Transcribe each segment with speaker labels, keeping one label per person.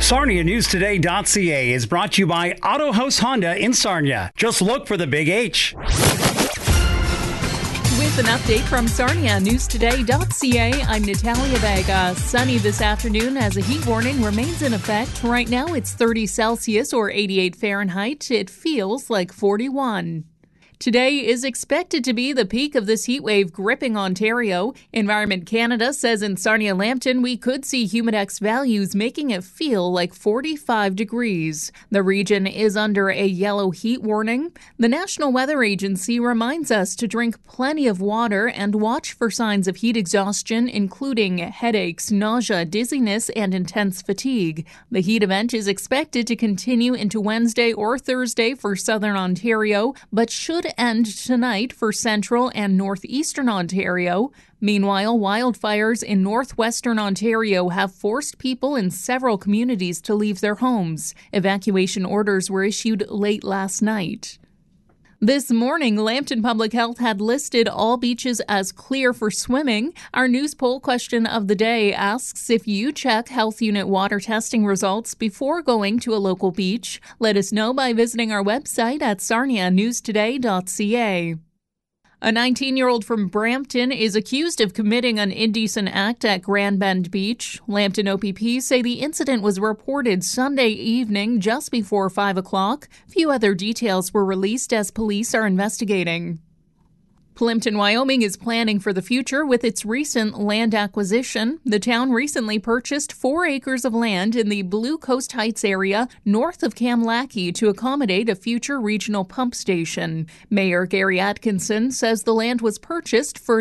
Speaker 1: SarniaNewsToday.ca is brought to you by Auto House Honda in Sarnia. Just look for the Big H.
Speaker 2: With an update from SarniaNewsToday.ca, I'm Natalia Vega. Sunny this afternoon as a heat warning remains in effect. Right now it's 30 Celsius or 88 Fahrenheit. It feels like 41. Today is expected to be the peak of this heat wave gripping Ontario. Environment Canada says in Sarnia-Lambton we could see humidex values making it feel like 45 degrees. The region is under a yellow heat warning. The National Weather Agency reminds us to drink plenty of water and watch for signs of heat exhaustion, including headaches, nausea, dizziness, and intense fatigue. The heat event is expected to continue into Wednesday or Thursday for southern Ontario, but should end tonight for central and northeastern Ontario. Meanwhile, wildfires in northwestern Ontario have forced people in several communities to leave their homes. Evacuation orders were issued late last night. This morning, Lambton Public Health had listed all beaches as clear for swimming. Our news poll question of the day asks if you check Health Unit water testing results before going to a local beach. Let us know by visiting our website at sarnianewstoday.ca. A 19-year-old from Brampton is accused of committing an indecent act at Grand Bend Beach. Lambton OPP say the incident was reported Sunday evening just before 5 o'clock. Few other details were released as police are investigating. Plimpton, Wyoming is planning for the future with its recent land acquisition. The town recently purchased 4 acres of land in the Blue Coast Heights area north of Kamlaki to accommodate a future regional pump station. Mayor Gary Atkinson says the land was purchased for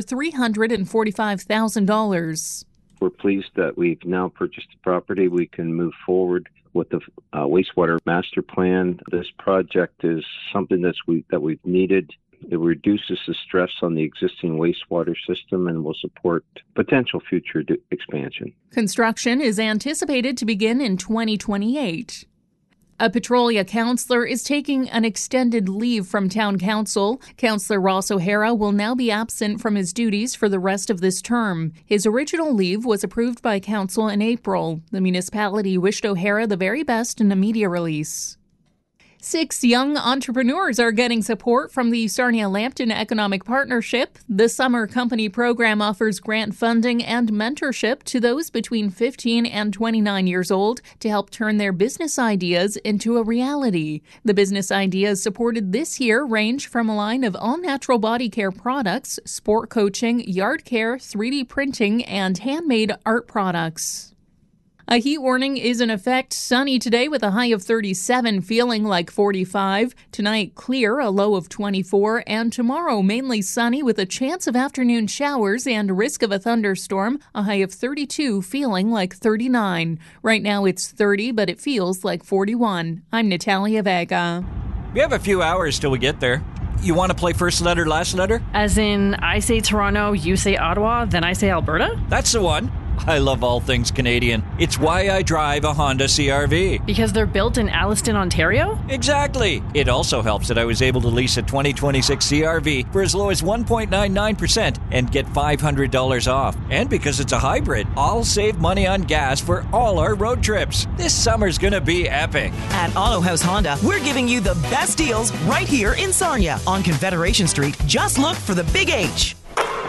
Speaker 2: $345,000.
Speaker 3: We're pleased that we've now purchased the property. We can move forward with the wastewater master plan. This project is something that we've needed. It reduces the stress on the existing wastewater system and will support potential future expansion.
Speaker 2: Construction is anticipated to begin in 2028. A Petrolia councillor is taking an extended leave from town council. Councillor Ross O'Hara will now be absent from his duties for the rest of this term. His original leave was approved by council in April. The municipality wished O'Hara the very best in a media release. 6 young entrepreneurs are getting support from the Sarnia-Lambton Economic Partnership. The summer company program offers grant funding and mentorship to those between 15 and 29 years old to help turn their business ideas into a reality. The business ideas supported this year range from a line of all-natural body care products, sport coaching, yard care, 3D printing, and handmade art products. A heat warning is in effect. Sunny today with a high of 37, feeling like 45. Tonight, clear, a low of 24. And tomorrow, mainly sunny with a chance of afternoon showers and risk of a thunderstorm, a high of 32, feeling like 39. Right now, it's 30, but it feels like 41. I'm Natalia Vega.
Speaker 4: We have a few hours till we get there. You want to play first letter, last letter?
Speaker 5: As in, I say Toronto, you say Ottawa, then I say Alberta?
Speaker 4: That's the one. I love all things Canadian. It's why I drive a Honda CR-V.
Speaker 5: Because they're built in Alliston, Ontario?
Speaker 4: Exactly. It also helps that I was able to lease a 2026 CR-V for as low as 1.99% and get $500 off. And because it's a hybrid, I'll save money on gas for all our road trips. This summer's gonna be epic.
Speaker 6: At Auto House Honda, we're giving you the best deals right here in Sarnia on Confederation Street. Just look for the Big H.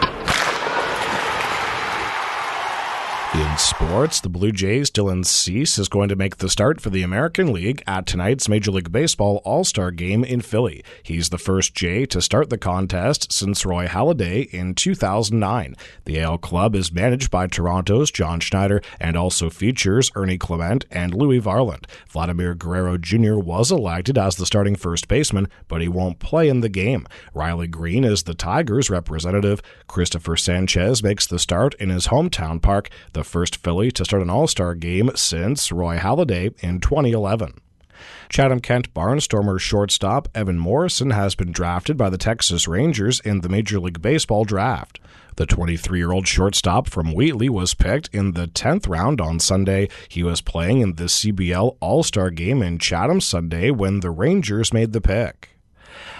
Speaker 7: In sports, the Blue Jays' Dylan Cease is going to make the start for the American League at tonight's Major League Baseball All-Star Game in Philly. He's the first Jay to start the contest since Roy Halladay in 2009. The AL club is managed by Toronto's John Schneider and also features Ernie Clement and Louis Varland. Vladimir Guerrero Jr. was elected as the starting first baseman, but he won't play in the game. Riley Green is the Tigers' representative. Christopher Sanchez makes the start in his hometown park, the first Philly to start an All-Star game since Roy Halladay in 2011. Chatham-Kent Barnstormers shortstop Evan Morrison has been drafted by the Texas Rangers in the Major League Baseball draft. The 23-year-old shortstop from Wheatley was picked in the 10th round on Sunday. He was playing in the CBL All-Star game in Chatham Sunday when the Rangers made the pick.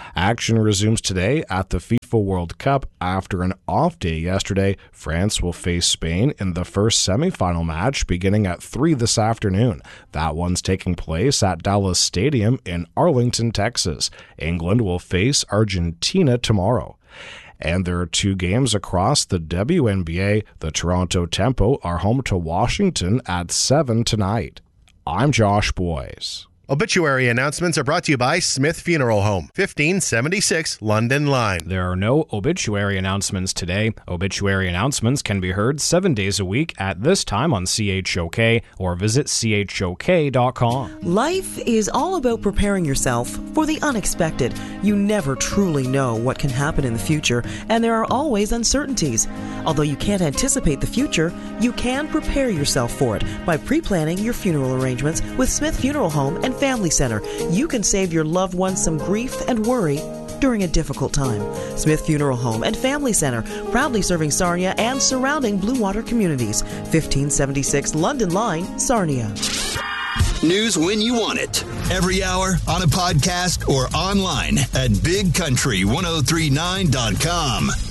Speaker 7: Action resumes today at the FIFA World Cup. After an off day yesterday, France will face Spain in the first semifinal match beginning at 3 this afternoon. That one's taking place at Dallas Stadium in Arlington, Texas. England will face Argentina tomorrow. And there are 2 games across the WNBA. The Toronto Tempo are home to Washington at 7 tonight. I'm Josh Boyes.
Speaker 8: Obituary announcements are brought to you by Smith Funeral Home, 1576 London Line.
Speaker 9: There are no obituary announcements today. Obituary announcements can be heard 7 days a week at this time on CHOK or visit chok.com.
Speaker 6: Life is all about preparing yourself for the unexpected. You never truly know what can happen in the future, and there are always uncertainties. Although you can't anticipate the future, you can prepare yourself for it by pre-planning your funeral arrangements with Smith Funeral Home and Family Center. You can save your loved ones some grief and worry during a difficult time. Smith Funeral Home and Family Center, proudly serving Sarnia and surrounding Blue Water communities. 1576 London Line, Sarnia.
Speaker 10: News when you want it. Every hour, on a podcast, or online at BigCountry1039.com.